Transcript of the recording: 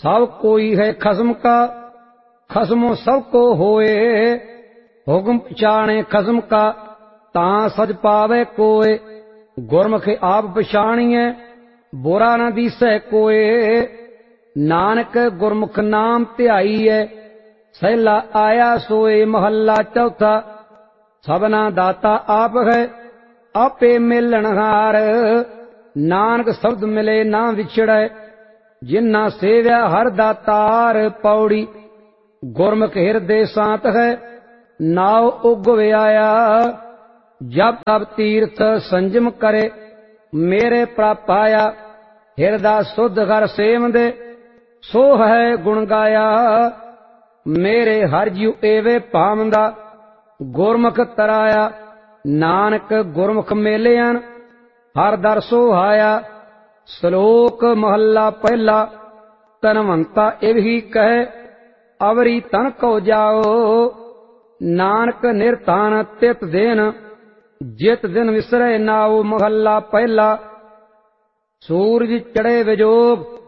सब कोई है खसम का, खसमो सब को होए। हुक्म पछाणे खसम का, तां सज पावे कोय। गुरमुख आप पछाणिए, बुरा न दिसै कोय। नानक गुरमुख नाम ध्याईए, सहला आया सोए। महला चौथा। सबना दाता आप है, आपे मिलनहार। नानक शब्द मिले ना विछड़ै, जिन्ना सेव्या हर दातार। पौड़ी। गुरमुख हिरदे शांत है, नाव उग आया। जब तब तीर्थ संजम करे, मेरे प्रप आया। हिरदा शुद्ध कर सेवंदे, सो है गुण गाया। मेरे हर जीव एवे पावंदा, गुरमुख तराया। नानक गुरमुख मेलियन, हर दर सोहाया। श्लोक महला पहला। तनवंता एवही कहे, अवरी तन को जाओ। नानक निर्तान तित दिन, जित दिन विसरे नाओ। महला पहला। सूरज चढ़े विजोग,